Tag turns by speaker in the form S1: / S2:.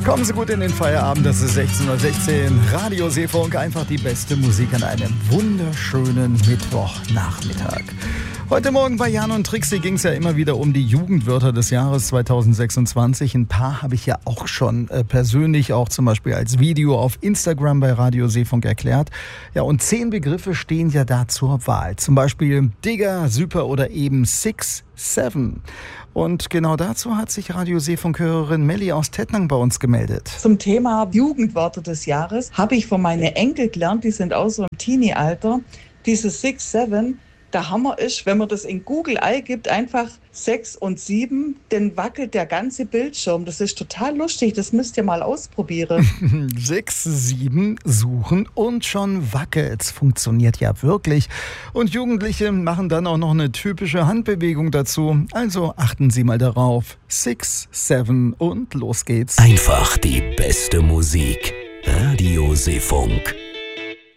S1: Kommen Sie gut in den Feierabend, das ist 16:16 Uhr. Radio Seefunk, einfach die beste Musik an einem wunderschönen Mittwochnachmittag. Heute Morgen bei Jan und Trixi ging es ja immer wieder um die Jugendwörter des Jahres 2026. Ein paar habe ich ja auch schon persönlich, auch zum Beispiel als Video auf Instagram bei Radio Seefunk erklärt. Ja, und 10 Begriffe stehen ja da zur Wahl. Zum Beispiel Digger, Super oder eben 6, 7. Und genau dazu hat sich Radio Seefunk-Hörerin Melli aus Tettnang bei uns gemeldet.
S2: Zum Thema Jugendwörter des Jahres habe ich von meinen Enkel gelernt, die sind auch so im Teenie-Alter, dieses 6, 7. Der Hammer ist, wenn man das in Google eingibt, einfach 6 und 7, dann wackelt der ganze Bildschirm. Das ist total lustig, das müsst ihr mal ausprobieren.
S1: 6, 7 suchen und schon wackelt's. Funktioniert ja wirklich. Und Jugendliche machen dann auch noch eine typische Handbewegung dazu. Also achten Sie mal darauf. 6, 7 und los geht's.
S3: Einfach die beste Musik. Radio Seefunk.